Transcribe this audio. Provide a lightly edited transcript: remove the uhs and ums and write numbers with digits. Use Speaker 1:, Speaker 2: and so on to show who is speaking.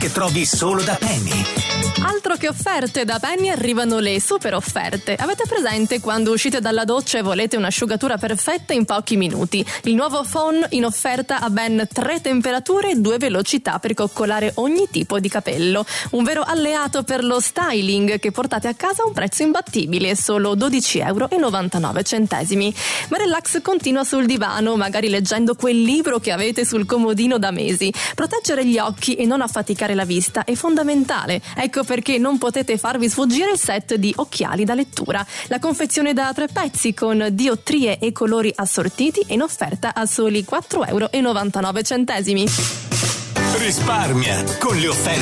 Speaker 1: che trovi solo da Penny.
Speaker 2: Altro che offerte, da Penny arrivano le super offerte. Avete presente quando uscite dalla doccia e volete un'asciugatura perfetta in pochi minuti? Il nuovo phon in offerta ha ben 3 temperature e 2 velocità per coccolare ogni tipo di capello. Un vero alleato per lo styling che portate a casa a un prezzo imbattibile, solo €12,99. Ma relax continua sul divano, magari leggendo quel libro che avete sul comodino da mesi. Proteggere gli occhi e non affaticare la vista è fondamentale. Ecco perché non potete farvi sfuggire il set di occhiali da lettura. La confezione da 3 pezzi con diottrie e colori assortiti è in offerta a soli €4,99.
Speaker 1: Risparmia con le offerte